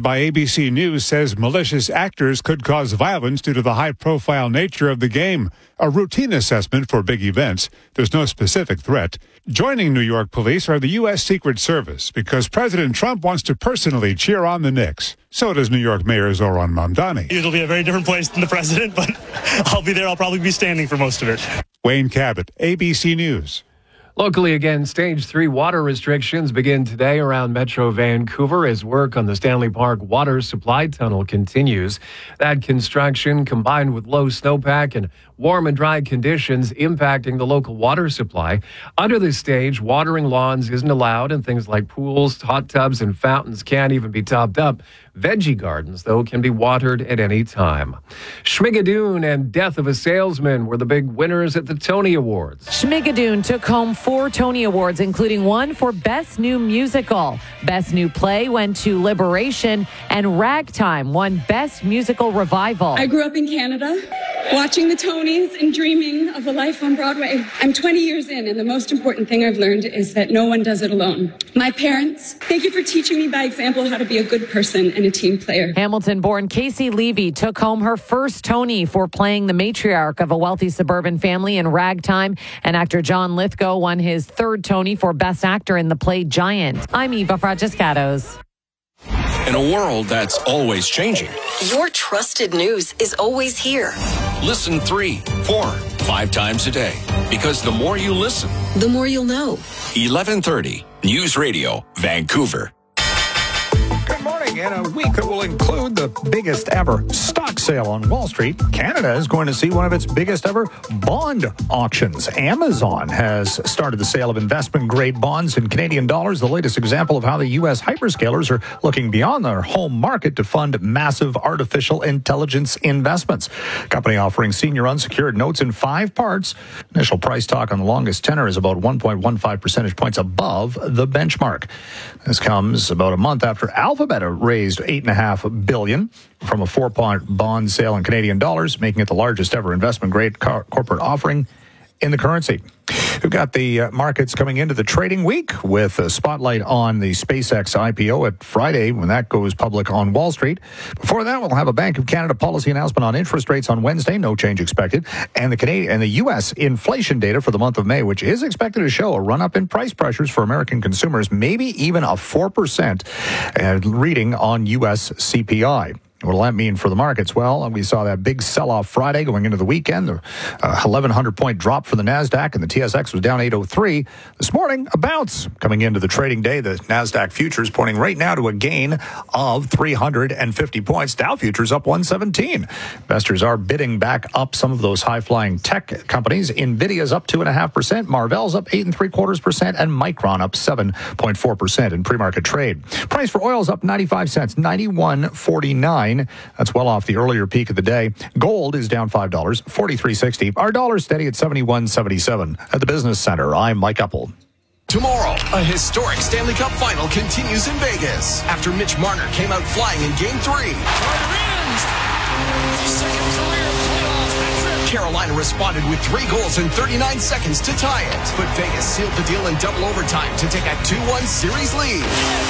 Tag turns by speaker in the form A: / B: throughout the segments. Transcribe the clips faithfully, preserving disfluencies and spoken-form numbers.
A: by A B C News says malicious actors could cause violence due to the high-profile nature of the game. A routine assessment for big events. There's no specific threat. Joining New York police are the U S Secret Service because President Trump wants to personally cheer on the Knicks. So does New York Mayor Zoran Mamdani.
B: It'll be a very different place than the president, but I'll be there. I'll probably be standing for most of it.
A: Wayne Cabot, A B C News.
C: Locally again, stage three water restrictions begin today around Metro Vancouver as work on the Stanley Park water supply tunnel continues. That construction, combined with low snowpack and warm and dry conditions impacting the local water supply. Under this stage, watering lawns isn't allowed, and things like pools, hot tubs, and fountains can't even be topped up. Veggie gardens, though, can be watered at any time. Schmigadoon and Death of a Salesman were the big winners at the Tony Awards.
D: Schmigadoon took home four Tony Awards, including one for Best New Musical. Best New Play went to Liberation, and Ragtime won Best Musical Revival.
E: I grew up in Canada, watching the Tonys and dreaming of a life on Broadway. I'm twenty years in, and the most important thing I've learned is that no one does it alone. My parents, thank you for teaching me by example how to be a good person and a team player.
D: Hamilton-born Casey Levy took home her first Tony for playing the matriarch of a wealthy suburban family in Ragtime, and actor John Lithgow won his third Tony for Best Actor in the play Giant. I'm Eva Francescatos.
F: In a world that's always changing,
G: your trusted news is always here.
F: Listen three, four, five times a day. Because the more you listen,
G: the more you'll know.
F: eleven thirty News Radio, Vancouver.
H: Good morning. In a week that will include the biggest ever stock sale on Wall Street, Canada is going to see one of its biggest ever bond auctions. Amazon has started the sale of investment-grade bonds in Canadian dollars, the latest example of how the U S hyperscalers are looking beyond their home market to fund massive artificial intelligence investments. Company offering senior unsecured notes in five parts. Initial price talk on the longest tenor is about one point one five percentage points above the benchmark. This comes about a month after Alphabet raised eight point five billion dollars from a four-part bond sale in Canadian dollars, making it the largest ever investment-grade car- corporate offering in the currency. We've got the uh, markets coming into the trading week with a spotlight on the SpaceX I P O at Friday when that goes public on Wall Street. Before that, we'll have a Bank of Canada policy announcement on interest rates on Wednesday, no change expected, and the Canadian and the U S inflation data for the month of May, which is expected to show a run-up in price pressures for American consumers, maybe even a four percent uh, reading on U S C P I. What will that mean for the markets? Well, we saw that big sell-off Friday going into the weekend. The uh, eleven hundred point drop for the NASDAQ, and the T S X was down eight oh three. This morning, a bounce coming into the trading day. The NASDAQ futures pointing right now to a gain of three hundred fifty points. Dow futures up one seventeen. Investors are bidding back up some of those high-flying tech companies. NVIDIA's up two point five percent. Marvell's up eight and three quarters percent. And Micron up seven point four percent in pre-market trade. Price for oil's up ninety-five cents, ninety-one forty-nine. That's well off the earlier peak of the day. Gold is down five dollars, forty-three sixty. Our dollar steady at seventy-one seventy-seven. At the Business Center, I'm Mike Uppel.
F: Tomorrow, a historic Stanley Cup final continues in Vegas after Mitch Marner came out flying in Game three. Carolina responded with three goals in thirty-nine seconds to tie it, but Vegas sealed the deal in double overtime to take a two one series lead.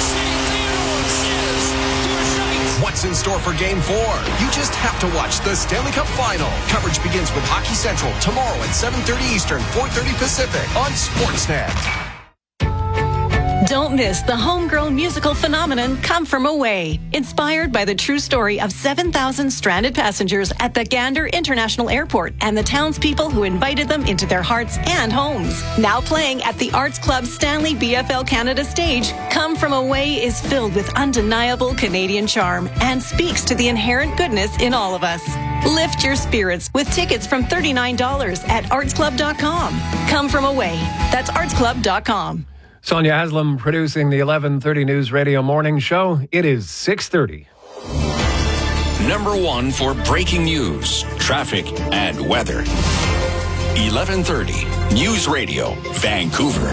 F: What's in store for Game four? You just have to watch the Stanley Cup Final. Coverage begins with Hockey Central tomorrow at seven thirty Eastern, four thirty Pacific on Sportsnet.
I: Don't miss the homegrown musical phenomenon Come From Away, inspired by the true story of seven thousand stranded passengers at the Gander International Airport and the townspeople who invited them into their hearts and homes. Now playing at the Arts Club Stanley B F L Canada stage, Come From Away is filled with undeniable Canadian charm and speaks to the inherent goodness in all of us. Lift your spirits with tickets from thirty-nine dollars at arts club dot com. Come From Away. That's arts club dot com.
C: Sonia Haslam producing the eleven thirty News Radio Morning Show. It is six thirty.
F: Number one for breaking news, traffic, and weather. eleven thirty News Radio, Vancouver.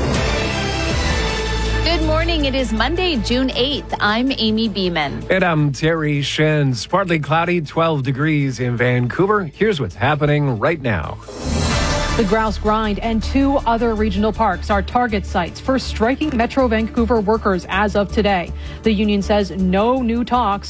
J: Good morning. It is Monday, June eighth. I'm Amy Beeman.
C: And I'm Terry Shins. Partly cloudy, twelve degrees in Vancouver. Here's what's happening right now.
K: The Grouse Grind and two other regional parks are target sites for striking Metro Vancouver workers as of today. The union says no new talks